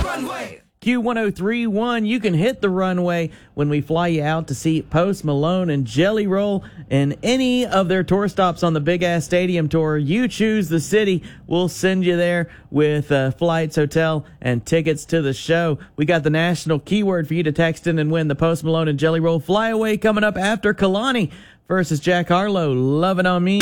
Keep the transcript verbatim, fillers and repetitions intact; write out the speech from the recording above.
Q one oh three point one, you can hit the runway when we fly you out to see Post Malone and Jelly Roll and any of their tour stops on the Big Ass Stadium Tour. You choose the city. We'll send you there with uh, flights, hotel, and tickets to the show. We got the national keyword for you to text in and win the Post Malone and Jelly Roll flyaway coming up after Kalani versus Jack Harlow. Love It On Me.